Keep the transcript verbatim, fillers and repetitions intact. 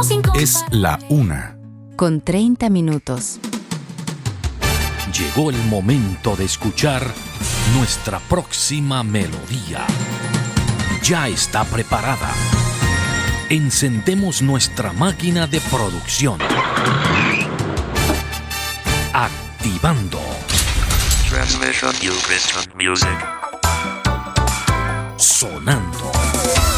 Es la una. Con treinta minutos. Llegó el momento de escuchar nuestra próxima melodía. Ya está preparada. Encendemos nuestra máquina de producción. Activando. Transmission New Christian Music. Sonando.